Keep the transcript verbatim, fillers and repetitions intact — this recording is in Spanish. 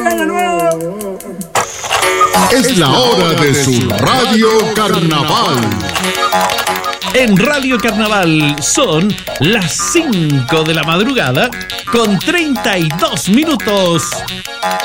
¡Feliz año nuevo! Es la hora de su Radio Carnaval. En Radio Carnaval son las cinco de la madrugada con treinta y dos minutos.